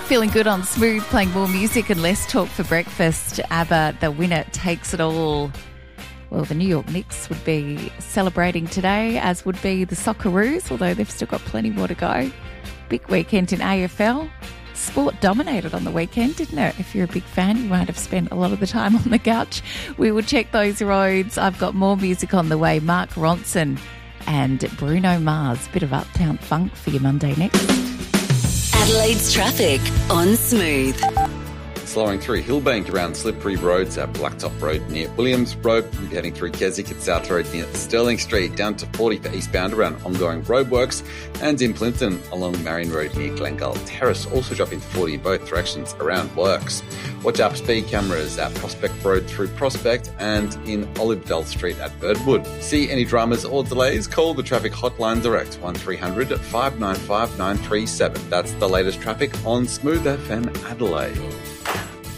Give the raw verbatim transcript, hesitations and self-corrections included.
Feeling good on Smooth, playing more music and less talk for breakfast. ABBA, The Winner Takes It All. Well, the New York Knicks would be celebrating today, as would be the Socceroos, although they've still got plenty more to go. Big weekend in A F L. Sport dominated on the weekend, didn't it? If you're a big fan, you might have spent a lot of the time on the couch. We will check those roads. I've got more music on the way. Mark Ronson and Bruno Mars. Bit of Uptown Funk for your Monday next. Adelaide's traffic on Smooth. Slowing through Hillbank around slippery roads at Blacktop Road near Williams Road. You're heading through Keswick at South Road near Sterling Street, down to forty for eastbound around ongoing roadworks, and in Plympton along Marion Road near Glengall Terrace, also dropping to forty in both directions around works. Watch out for speed cameras at Prospect Road through Prospect and in Olivedale Street at Birdwood. See any dramas or delays? Call the traffic hotline direct, one three hundred five nine five nine three seven. That's the latest traffic on Smooth F M Adelaide.